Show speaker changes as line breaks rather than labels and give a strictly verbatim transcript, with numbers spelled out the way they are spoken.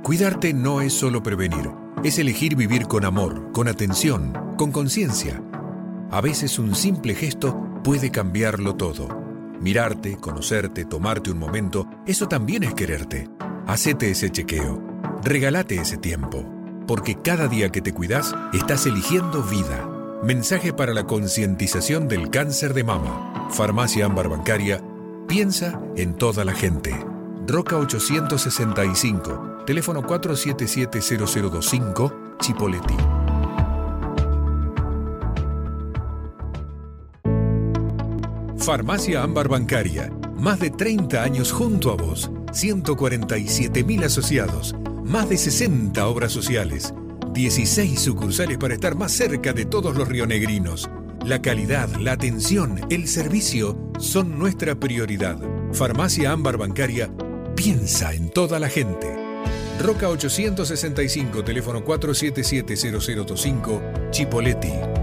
Cuidarte no es solo prevenir, es elegir vivir con amor, con atención, con conciencia. A veces un simple gesto puede cambiarlo todo. Mirarte, conocerte, tomarte un momento, eso también es quererte. Hacete ese chequeo, regálate ese tiempo, porque cada día que te cuidas, estás eligiendo vida. Mensaje para la concientización del cáncer de mama. Farmacia Ámbar Bancaria, piensa en toda la gente. Roca ochocientos sesenta y cinco, teléfono cuatro siete siete cero cero dos cinco, Chipoleti. Farmacia Ámbar Bancaria, más de treinta años junto a vos, ciento cuarenta y siete mil asociados, más de sesenta obras sociales, dieciséis sucursales para estar más cerca de todos los rionegrinos. La calidad, la atención, el servicio son nuestra prioridad. Farmacia Ámbar Bancaria, piensa en toda la gente. Roca ochocientos sesenta y cinco, teléfono cuatro siete siete cero cero dos cinco, Chipoleti.